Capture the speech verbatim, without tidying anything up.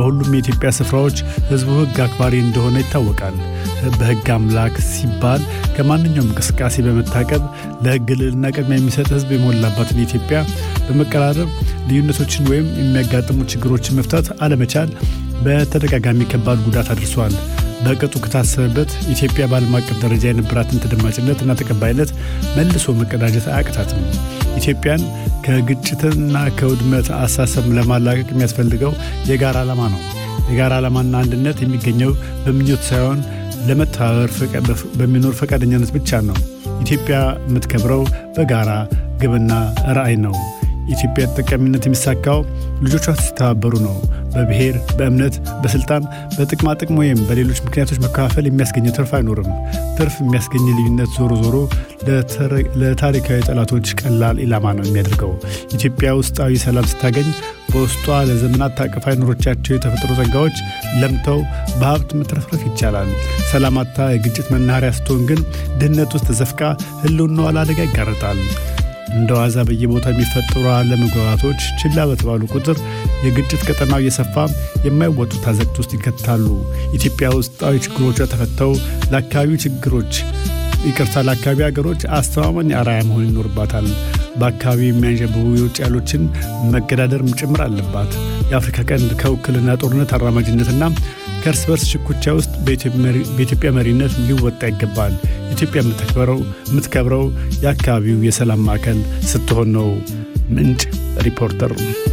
በሁሉም የኢትዮጵያ ስፍራዎች ህዝቡ ህግ አክባሪ እንደሆነ ይታወቃል። በህግ አምላክ ሲባል ከማንኛውም እንቅስቃሴ በመታቀብ ለህግ ልዕልና ቅድሚያ የሚሰጥ ህዝብ የሞላባትን ኢትዮጵያ በመቀራረብ ልዩነቶችን ወይም የሚያጋጥሙ ችግሮችን መፍታት አለመቻል በተደጋጋሚ ከባድ ጉዳት አድርሷል። በቅጡ ከታሰበበት ኢትዮጵያ በዓለም አቀፍ ደረጃ የነበራትን ተደማጭነትና ተቀባይነት መልሶ መቀዳጀት አያቅታትም። ኢትዮጵያን ከግጭትና ከውድመት አሳሰብ ለማላቀቅ የሚያስፈልገው የጋራ ዓላማ ነው። የጋራ ዓላማና አንድነት የሚገኘው በምኞት ሳይሆን ለመተባበር በሚኖር ፈቃደኛነት ብቻ ነው። ኢትዮጵያ የምትከብረው በጋራ ግብና ራዕይ ነው። ኢትዮጵያ ተጠቃሚነት የሚሳካው ልጆቿ ሲተባበሩ ነው። በብሔር፣ በእምነት፣ በስልጣን፣ በጥቅማ ጥቅም ወይም በሌሎች ምክንያቶች መከፋፈል የሚያስገኘው ትርፍ አይኖርም። ትርፍ የሚያስገኝ ልዩነት ዞሮ ዞሮ ለታሪካዊ ጠላቶች ቀላል ኢላማ ነው የሚያደርገው። ኢትዮጵያ ውስጣዊ ሰላም ስታገኝ በውስጧ ለዘመናት ታቅፋ የኖሮቻቸው የተፈጥሮ ጸጋዎች ለምተው በሀብት መትረፍረፍ ይቻላል። ሰላማታ የግጭት መናኸሪያ ስትሆን ግን ድህነት ውስጥ ተዘፍቃ ህልውናዋ ለአደጋ ይጋረጣል። እንደ ዋዛ በየቦታው የሚፈጠሩ አለመግባባቶች ችላ በተባሉ ቁጥር የግጭት ቀጠናው እየሰፋ የማይወጡ ታዘቅት ውስጥ ይከታሉ። ኢትዮጵያ ውስጣዊ ችግሮቿ ተፈተው ለአካባቢው ችግሮች ይቅርታ ለአካባቢ ሀገሮች አስተማማኝ አርአያ መሆን ይኖርባታል። በአካባቢ የሚያንዣብቡ የውጭ ኃይሎችን መገዳደር ጭምር አለባት። የአፍሪካ ቀንድ ከውክልና ጦርነት አራማጅነትና ከእርስ በርስ ሽኩቻ ውስጥ በኢትዮጵያ መሪነት ሊወጣ ይገባል። ኢትዮጵያ የምትከብረው የአካባቢው የሰላም ማዕከል ስትሆን ነው። ምንጭ ሪፖርተር